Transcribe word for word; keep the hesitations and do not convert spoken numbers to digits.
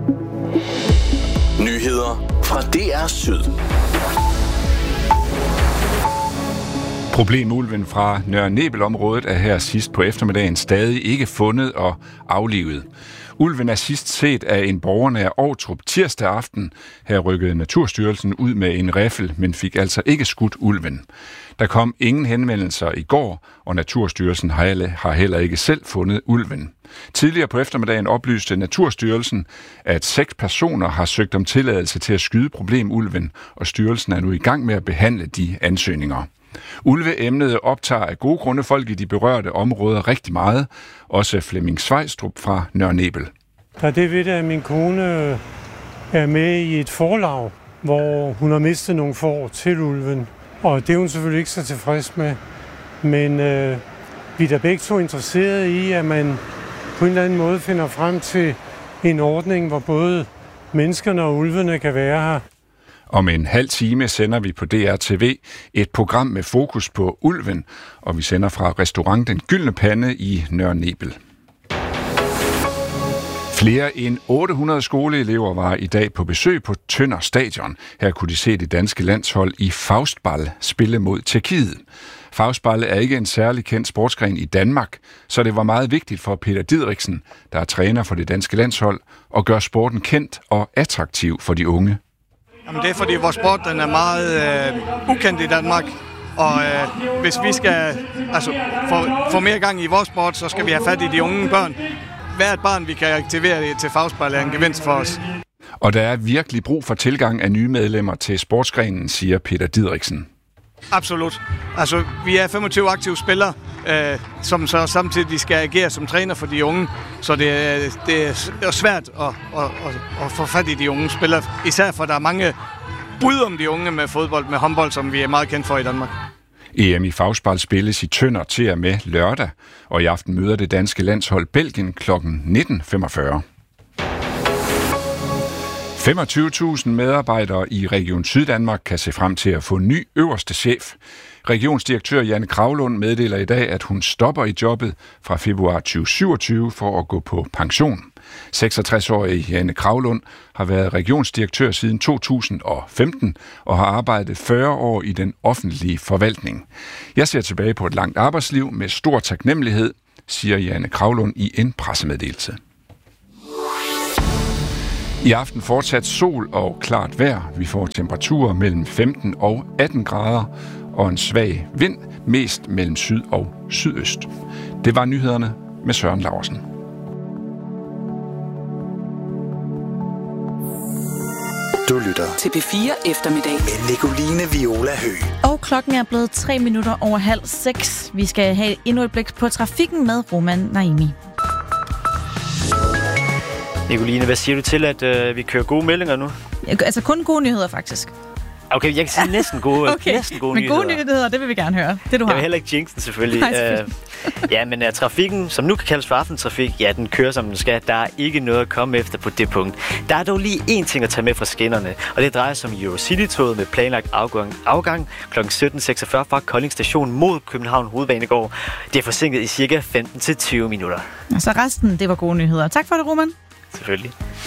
Nyheder fra D R Syd. Problemulven fra Nørre Nebel-området er her sidst på eftermiddagen stadig ikke fundet og aflivet. Ulven er sidst set af en borgernær Ovtrup tirsdag aften. Her rykkede Naturstyrelsen ud med en riffel, men fik altså ikke skudt ulven. Der kom ingen henvendelser i går, og Naturstyrelsen har heller ikke selv fundet ulven. Tidligere på eftermiddagen oplyste Naturstyrelsen, at seks personer har søgt om tilladelse til at skyde problemulven, og styrelsen er nu i gang med at behandle de ansøgninger. Ulveemnet optager af gode grunde folk i de berørte områder rigtig meget, også Flemming Svejstrup fra Nørre Nebel. Der er det ved, at min kone er med i et forlag, hvor hun har mistet nogle får til ulven, og det er hun selvfølgelig ikke så tilfreds med. Men øh, vi er da begge to interesserede i, at man på en eller anden måde finder frem til en ordning, hvor både menneskerne og ulvene kan være her. Om en halv time sender vi på D R T V et program med fokus på ulven, og vi sender fra restaurant Den Gyldne Pande i Nørre Nebel. Flere end otte hundrede skoleelever var i dag på besøg på Tønder Stadion. Her kunne de se det danske landshold i faustball spille mod Tjekkiet. Faustball er ikke en særlig kendt sportsgren i Danmark, så det var meget vigtigt for Peter Didriksen, der er træner for det danske landshold, at gøre sporten kendt og attraktiv for de unge. Jamen, det er fordi vores sport den er meget øh, ukendt i Danmark, og øh, hvis vi skal altså, få, få mere gang i vores sport, så skal vi have fat i de unge børn. Hvert barn, vi kan aktivere til faustball, er en gevinst for os. Og der er virkelig brug for tilgang af nye medlemmer til sportsgrenen, siger Peter Didriksen. Absolut. Altså, vi er femogtyve aktive spillere, øh, som så samtidig skal agere som træner for de unge. Så det, det er svært at, at, at, at få fat i de unge spillere. Især for der er mange bud om de unge med fodbold, med håndbold, som vi er meget kendt for i Danmark. E M i faustball spilles i Tønder til og med lørdag, og i aften møder det danske landshold Belgien klokken nitten femogfyrre. femogtyve tusind medarbejdere i Region Syddanmark kan se frem til at få ny øverste chef. Regionsdirektør Janne Kravlund meddeler i dag, at hun stopper i jobbet fra februar tyve syvogtyve for at gå på pension. seksogtres-årige Janne Kravlund har været regionsdirektør siden to tusind og femten og har arbejdet fyrre år i den offentlige forvaltning. Jeg ser tilbage på et langt arbejdsliv med stor taknemmelighed, siger Janne Kravlund i en pressemeddelelse. I aften fortsat sol og klart vejr. Vi får temperaturer mellem femten og atten grader og en svag vind, mest mellem syd og sydøst. Det var nyhederne med Søren Laursen. Du lytter til P fire eftermiddag med Nicoline Viola Høgh. Og klokken er blevet tre minutter over halv seks. Vi skal have endnu et blik på trafikken med Roman Naimi. Nicoline, hvad siger du til, at øh, vi kører gode meldinger nu? Altså kun gode nyheder, faktisk. Okay, jeg kan sige næsten gode, okay. næsten gode men nyheder. Men gode nyheder, det vil vi gerne høre. Det du har. Jeg vil heller ikke jinxen, selvfølgelig. Nej, selvfølgelig. Uh, ja, men uh, trafikken, som nu kan kaldes for aftentrafik, ja, den kører som den skal. Der er ikke noget at komme efter på det punkt. Der er dog lige én ting at tage med fra skinnerne, og det drejer sig om Eurocity-toget med planlagt afgang, afgang kl. sytten seksogfyrre fra Kolding Station mod København Hovedbanegård. Det er forsinket i cirka femten til tyve minutter. Og så resten, det var gode nyheder. Tak for det, Roman. Selvfølgelig.